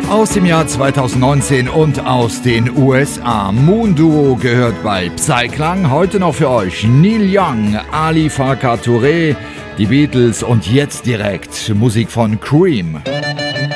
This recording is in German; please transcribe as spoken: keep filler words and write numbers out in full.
Aus dem Jahr zweitausendneunzehn und aus den U S A. Moon Duo gehört bei Psyklang. Heute noch für euch Neil Young, Ali Farka Touré, die Beatles und jetzt direkt Musik von Cream.